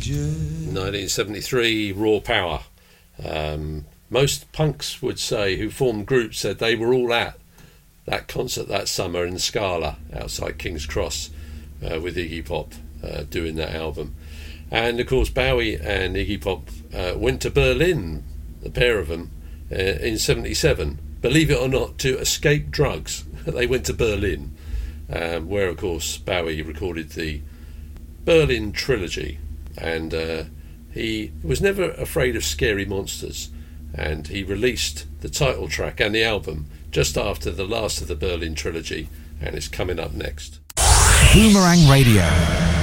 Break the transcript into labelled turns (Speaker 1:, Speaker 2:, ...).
Speaker 1: 1973, Raw Power. Most punks would say, who formed groups, said they were all at that concert that summer in Scala outside King's Cross with Iggy Pop doing that album. And of course Bowie and Iggy Pop went to Berlin, the pair of them, in 77, believe it or not, to escape drugs. They went to Berlin, where of course Bowie recorded the Berlin Trilogy, and he was never afraid of scary monsters, and he released the title track and the album just after the last of the Berlin Trilogy, and it's coming up next.
Speaker 2: Boomerang Radio.